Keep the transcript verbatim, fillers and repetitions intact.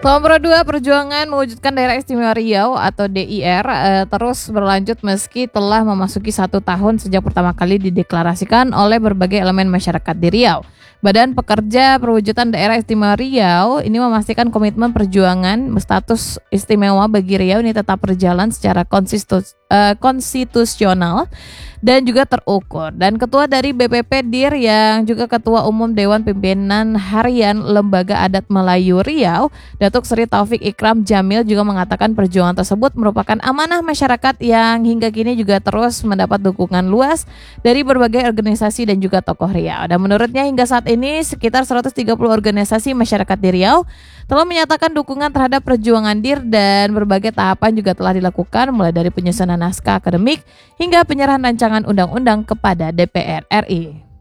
Nomor dua, perjuangan mewujudkan Daerah Istimewa Riau atau D I R eh, terus berlanjut meski telah memasuki satu tahun sejak pertama kali dideklarasikan oleh berbagai elemen masyarakat di Riau. Badan Pekerja Perwujudan Daerah Istimewa Riau ini memastikan komitmen perjuangan status istimewa bagi Riau ini tetap berjalan secara konsistu- eh, konstitusional dan juga terukur. Dan Ketua dari B P P D I R yang juga Ketua Umum Dewan Pimpinan Harian Lembaga Adat Melayu Riau, Datuk Seri Taufik Ikram Jamil juga mengatakan perjuangan tersebut merupakan amanah masyarakat yang hingga kini juga terus mendapat dukungan luas dari berbagai organisasi dan juga tokoh Riau. Dan menurutnya hingga saat ini sekitar seratus tiga puluh organisasi masyarakat di Riau telah menyatakan dukungan terhadap perjuangan D I R dan berbagai tahapan juga telah dilakukan mulai dari penyusunan naskah akademik hingga penyerahan rancangan undang-undang kepada D P R R I.